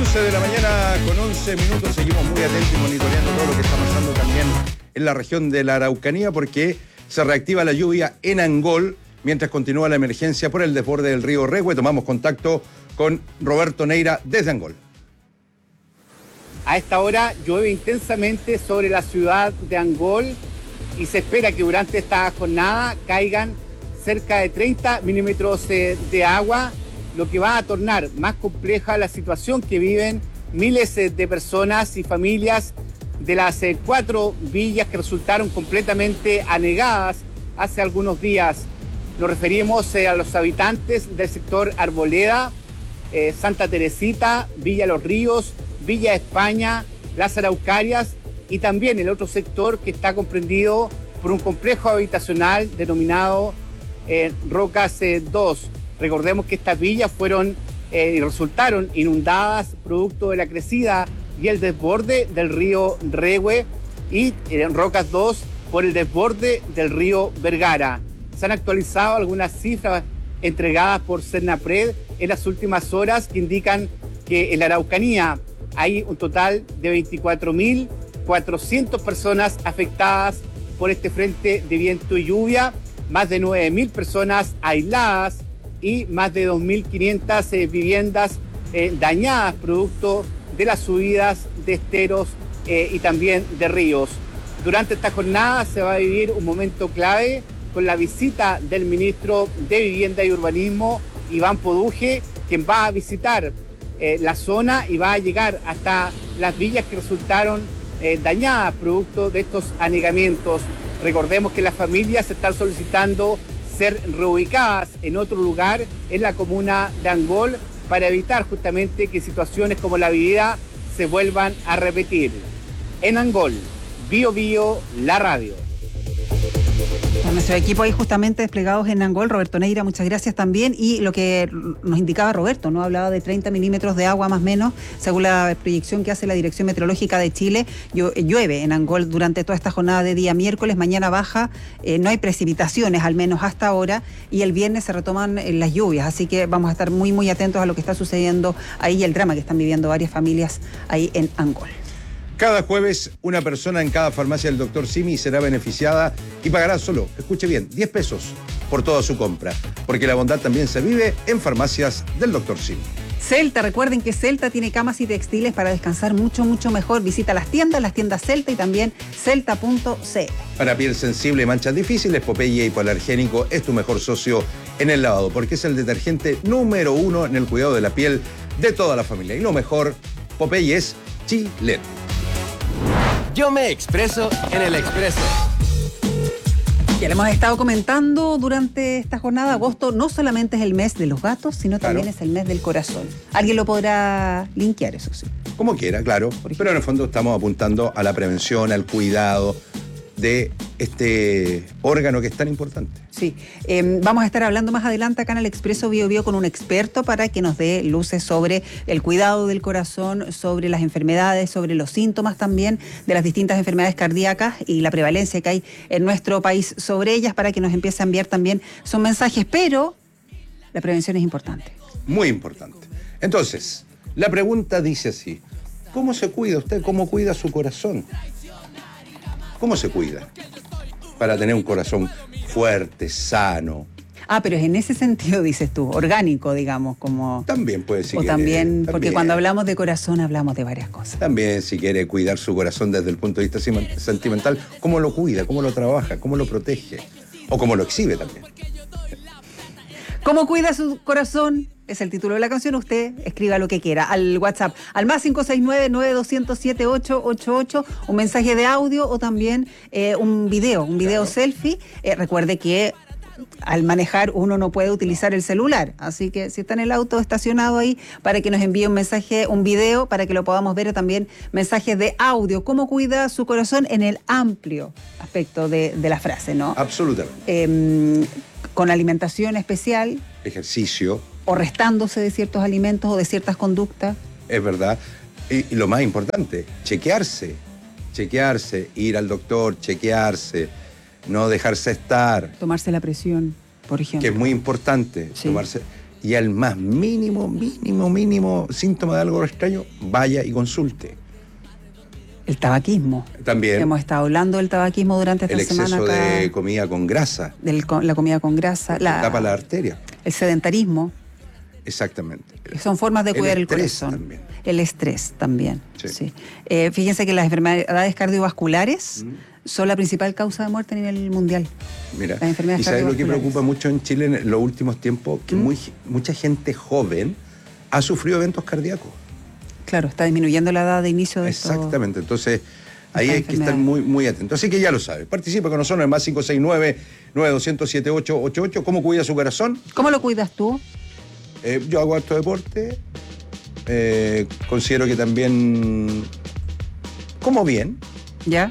11 de la mañana con 11 minutos. Seguimos muy atentos y monitoreando todo lo que está pasando también en la región de la Araucanía, porque se reactiva la lluvia en Angol mientras continúa la emergencia por el desborde del río Rehue. Tomamos contacto con Roberto Neira desde Angol. A esta hora llueve intensamente sobre la ciudad de Angol y se espera que durante esta jornada caigan cerca de 30 milímetros de agua, lo que va a tornar más compleja la situación que viven miles de personas y familias de las 4 villas que resultaron completamente anegadas hace algunos días. Nos referimos a los habitantes del sector Arboleda, Santa Teresita, Villa Los Ríos, Villa España, Las Araucarias y también el otro sector que está comprendido por un complejo habitacional denominado Rocas 2. Recordemos que estas villas resultaron inundadas producto de la crecida y el desborde del río Rehue y en Rocas 2 por el desborde del río Vergara. Se han actualizado algunas cifras entregadas por Cernapred en las últimas horas que indican que en la Araucanía hay un total de 24.400 personas afectadas por este frente de viento y lluvia, más de 9.000 personas aisladas y más de 2.500 viviendas dañadas producto de las subidas de esteros y también de ríos. Durante esta jornada se va a vivir un momento clave con la visita del ministro de Vivienda y Urbanismo, Iván Poduje, quien va a visitar la zona y va a llegar hasta las villas que resultaron dañadas producto de estos anegamientos. Recordemos que las familias están solicitando ser reubicadas en otro lugar en la comuna de Angol para evitar justamente que situaciones como la vivida se vuelvan a repetir. En Angol, Bio Bio, la radio. Con nuestro equipo ahí justamente desplegados en Angol, Roberto Neira, muchas gracias también. Y lo que nos indicaba Roberto, ¿no? Hablaba de 30 milímetros de agua más o menos, según la proyección que hace la Dirección Meteorológica de Chile. Llueve en Angol durante toda esta jornada de día miércoles, mañana baja, no hay precipitaciones, al menos hasta ahora, y el viernes se retoman las lluvias, así que vamos a estar muy, muy atentos a lo que está sucediendo ahí y el drama que están viviendo varias familias ahí en Angol. Cada jueves, una persona en cada farmacia del Dr. Simi será beneficiada y pagará solo, escuche bien, 10 pesos por toda su compra, porque la bondad también se vive en farmacias del Dr. Simi. Celta, recuerden que Celta tiene camas y textiles para descansar mucho, mucho mejor. Visita las tiendas Celta y también celta.cl. Para piel sensible y manchas difíciles, Popeye Hipoalergénico es tu mejor socio en el lavado, porque es el detergente número 1 en el cuidado de la piel de toda la familia. Y lo mejor, Popeye es chileno. Yo me expreso en el Expreso. Ya le hemos estado comentando durante esta jornada. Agosto no solamente es el mes de los gatos, sino también es el mes del corazón. Alguien lo podrá linkear, eso sí. Como quiera, claro. Pero en el fondo estamos apuntando a la prevención, al cuidado de este órgano que es tan importante. Sí, vamos a estar hablando más adelante acá en el Expreso Bio Bio con un experto para que nos dé luces sobre el cuidado del corazón, sobre las enfermedades, sobre los síntomas también de las distintas enfermedades cardíacas y la prevalencia que hay en nuestro país sobre ellas, para que nos empiece a enviar también sus mensajes. Pero la prevención es importante. Muy importante. Entonces, la pregunta dice así: ¿cómo se cuida usted? ¿Cómo cuida su corazón? ¿Cómo se cuida para tener un corazón fuerte, sano? Ah, pero es en ese sentido, dices tú, orgánico, digamos, como... También puede ser. O también, porque cuando hablamos de corazón hablamos de varias cosas. También, si quiere cuidar su corazón desde el punto de vista sentimental, ¿cómo lo cuida? ¿Cómo lo trabaja? ¿Cómo lo protege? O cómo lo exhibe también. ¿Cómo cuida su corazón? Es el título de la canción. Usted escriba lo que quiera al WhatsApp, al más 569-9200-7888, un mensaje de audio o también un video claro. Selfie. Recuerde que al manejar uno no puede utilizar el celular, así que si está en el auto estacionado ahí, para que nos envíe un mensaje, un video, para que lo podamos ver, o también mensajes de audio. ¿Cómo cuida su corazón en el amplio aspecto de la frase, no? Absolutamente. Con alimentación especial. Ejercicio. O restándose de ciertos alimentos o de ciertas conductas. Es verdad. Y lo más importante, chequearse, ir al doctor, chequearse, no dejarse estar. Tomarse la presión, por ejemplo. Que es muy importante, sí. y al más mínimo síntoma de algo extraño, vaya y consulte. El tabaquismo. También. Hemos estado hablando del tabaquismo durante esta semana. El exceso acá, de comida con grasa. la comida con grasa. Tapa la arteria. El sedentarismo. Exactamente. Son formas de cuidar el corazón. También. El estrés también. Sí. Sí. Fíjense que las enfermedades cardiovasculares son la principal causa de muerte a nivel mundial. Mira, Las enfermedades ¿y sabes lo que cardiovasculares. preocupa mucho en Chile en los últimos tiempos? Que mucha gente joven ha sufrido eventos cardíacos. Claro, está disminuyendo la edad de inicio de esto. Exactamente, entonces ahí hay que estar enfermedad. muy atento. Así que ya lo sabe, participa con nosotros en el más 569-9200-7888. ¿Cómo cuida su corazón? ¿Cómo lo cuidas tú? Yo hago harto deporte, considero que también como bien, ¿Ya?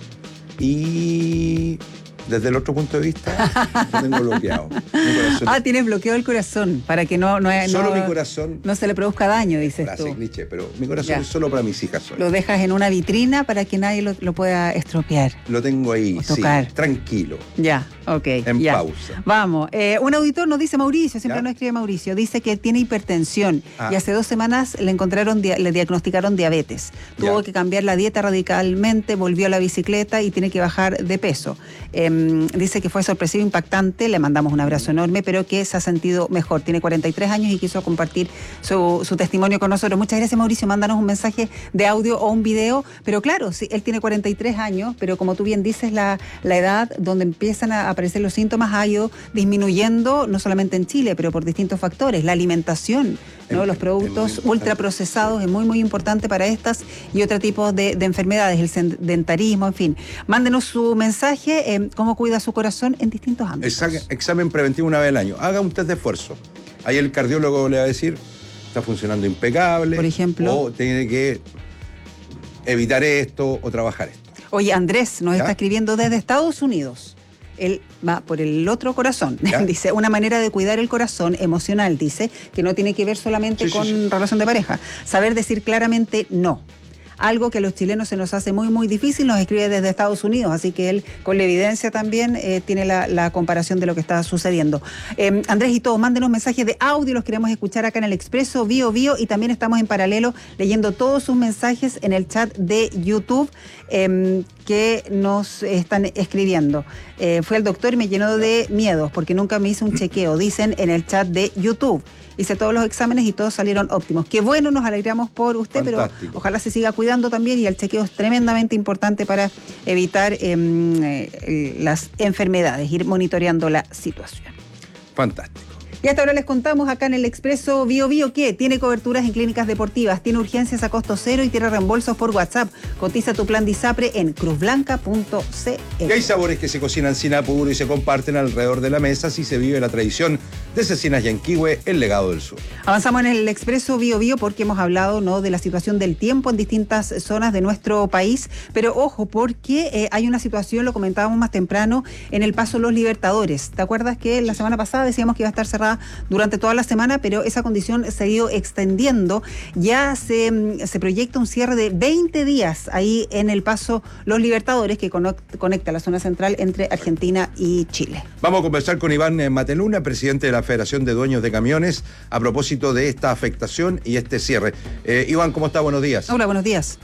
y desde el otro punto de vista lo tengo bloqueado. Mi corazón, Tienes bloqueado el corazón para que solo mi corazón, no se le produzca daño, dices frase tú. cliché, pero mi corazón Ya. es solo para mis hijas solas. Lo dejas en una vitrina para que nadie lo pueda estropear. Lo tengo ahí, O sí, tocar. tranquilo. Ya, ok. En ya. pausa. Vamos, un auditor nos dice, Mauricio, siempre ¿Ya? nos escribe Mauricio, dice que tiene hipertensión y hace 2 semanas le diagnosticaron diabetes. Tuvo Ya. que cambiar la dieta radicalmente, volvió a la bicicleta y tiene que bajar de peso. Dice que fue sorpresivo, impactante, le mandamos un abrazo enorme, pero que se ha sentido mejor. Tiene 43 años y quiso compartir su testimonio con nosotros. Muchas gracias, Mauricio. Mándanos un mensaje de audio o un video. Pero claro, sí, él tiene 43 años, pero como tú bien dices, la edad donde empiezan a aparecer los síntomas ha ido disminuyendo, no solamente en Chile, pero por distintos factores. La alimentación, ¿no? Los productos ultraprocesados es muy importante para estas y otro tipo de enfermedades, el sedentarismo, en fin. Mándenos su mensaje, cómo cuida su corazón en distintos ámbitos. Examen preventivo una vez al año. Haga un test de esfuerzo. Ahí el cardiólogo le va a decir, está funcionando impecable. Por ejemplo. O tiene que evitar esto o trabajar esto. Oye, Andrés nos ¿Ya? está escribiendo desde Estados Unidos. Él va por el otro corazón. ¿Ya? Dice, una manera de cuidar el corazón emocional, dice, que no tiene que ver solamente con relación de pareja. Saber decir claramente no. Algo que a los chilenos se nos hace muy difícil, nos escribe desde Estados Unidos, así que él con la evidencia también tiene la comparación de lo que está sucediendo. Andrés y todos, mándenos mensajes de audio, los queremos escuchar acá en el Expreso Bio y también estamos en paralelo leyendo todos sus mensajes en el chat de YouTube que nos están escribiendo. Fui al doctor y me llenó de miedos porque nunca me hice un chequeo, dicen en el chat de YouTube. Hice todos los exámenes y todos salieron óptimos. Qué bueno, nos alegramos por usted, Fantástico. pero ojalá se siga cuidando también y el chequeo es tremendamente importante para evitar las enfermedades, ir monitoreando la situación. Fantástico. Y hasta ahora les contamos acá en el Expreso Bio que tiene coberturas en clínicas deportivas, tiene urgencias a costo cero y tiene reembolsos por WhatsApp. Cotiza tu plan de ISAPRE en cruzblanca.cl. Y hay sabores que se cocinan sin apuro y se comparten alrededor de la mesa si se vive la tradición de Cecinas Yanquihue, el legado del sur. Avanzamos en el Expreso Bio porque hemos hablado, ¿no?, de la situación del tiempo en distintas zonas de nuestro país, pero ojo, porque hay una situación, lo comentábamos más temprano, en el Paso Los Libertadores. ¿Te acuerdas que la semana pasada decíamos que iba a estar cerrada durante toda la semana, pero esa condición se ha ido extendiendo? Ya se proyecta un cierre de 20 días ahí en el Paso Los Libertadores, que conecta la zona central entre Argentina y Chile. Vamos a conversar con Iván Mateluna, presidente de la Federación de Dueños de Camiones, a propósito de esta afectación y este cierre. Iván, ¿cómo está? Buenos días. Hola, buenos días.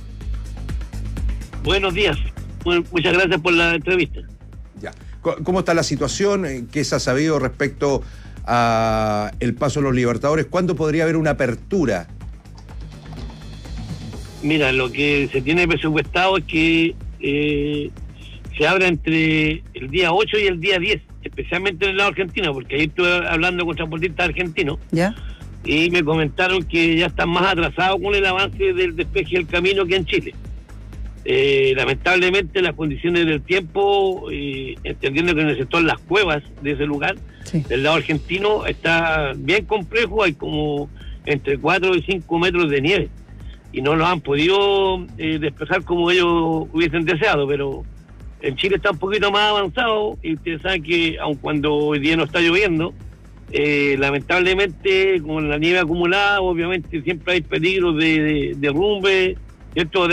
Buenos días. Muchas gracias por la entrevista. Ya. ¿Cómo está la situación? ¿Qué se ha sabido respecto a el Paso de los Libertadores? ¿Cuándo podría haber una apertura? Mira, lo que se tiene presupuestado es que se abra entre el día 8 y el día 10, especialmente en el lado argentino, porque ahí estuve hablando con transportistas argentinos ¿Ya? y me comentaron que ya están más atrasados con el avance del despeje del camino que en Chile. Lamentablemente las condiciones del tiempo, entendiendo que en el sector Las Cuevas de ese lugar, Sí. del lado argentino, está bien complejo, hay como entre 4 y 5 metros de nieve y no lo han podido despejar como ellos hubiesen deseado, pero en Chile está un poquito más avanzado y ustedes saben que aun cuando hoy día no está lloviendo, lamentablemente con la nieve acumulada obviamente siempre hay peligros de derrumbe, ¿cierto?,